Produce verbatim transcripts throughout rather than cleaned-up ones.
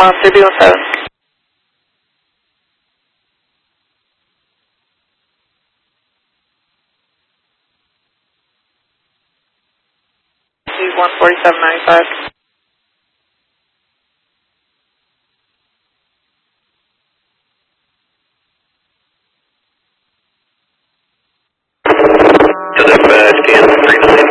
mile three B one seven. one forty-seven ninety-five. To dispatch, Canton three nine.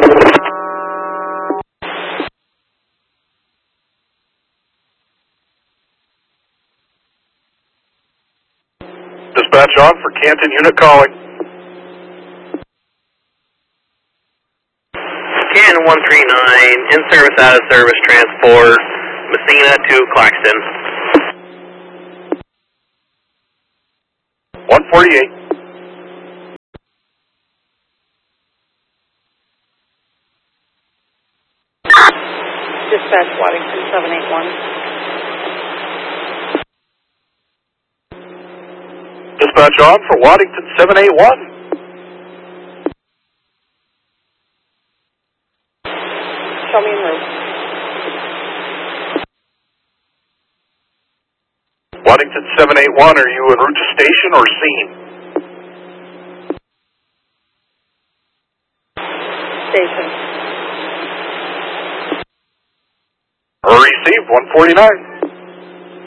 Dispatch on for Canton unit calling. Canton one three nine, in service, out of service, transport, Messina to Claxton. one forty-eight. Dispatch Waddington seven eight one. Dispatch on for Waddington seven eight one. Show me en route. Waddington seven eight one, are you en route to station or scene? Station. Received one forty-nine.